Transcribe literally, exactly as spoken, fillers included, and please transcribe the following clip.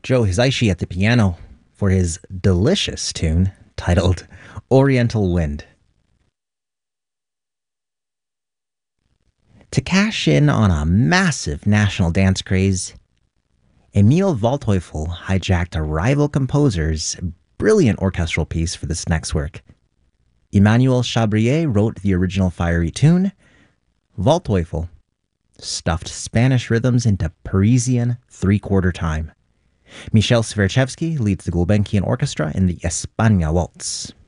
Joe Hisaishi at the piano for his delicious tune titled Oriental Wind. To cash in on a massive national dance craze, Emil Waldteufel hijacked a rival composer's brilliant orchestral piece for this next work. Emmanuel Chabrier wrote the original fiery tune. Waldteufel stuffed Spanish rhythms into Parisian three-quarter time. Michel Sverchevsky leads the Gulbenkian Orchestra in the España Waltz.